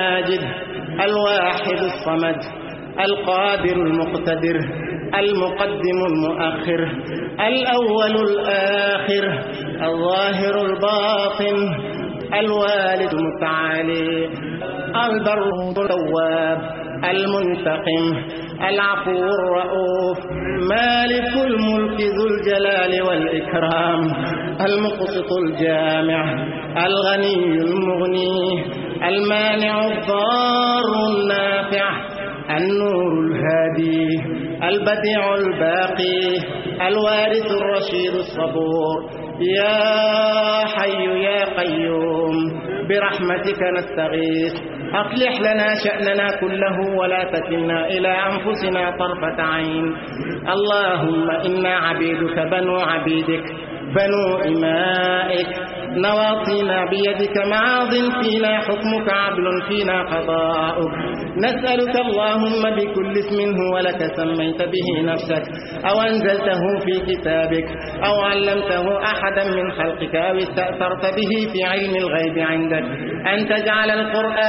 الماجد الواحد الصمد القادر المقتدر المقدم المؤخر الأول الآخر الظاهر الباطن الوالد المتعالي البر التواب المنتقم العفو الرؤوف مالك الملك ذو الجلال والإكرام المقسط الجامع الغني المغني المانع الضار النافع النور الهادي البديع الباقي الوارث الرشيد الصبور يا حي يا قيوم برحمتك نستغيث أصلح لنا شأننا كله ولا تكلنا إلى أنفسنا طرفة عين. اللهم إنا عبيدك بنو عبيدك بنو إمائك نواصينا بيدك ماض فينا حكمك عدل فينا قضاؤك. نسألك اللهم بكل اسم هو لك سميت به نفسك أو أنزلته في كتابك أو علمته أحدا من خلقك أو استأثرت به في علم الغيب عندك أن تجعل القرآن